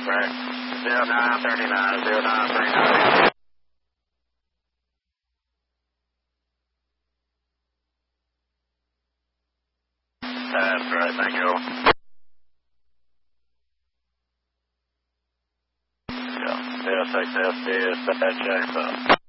Correct. 0939, 0939. That's right, thank you. Yeah, 06SD is that checked up.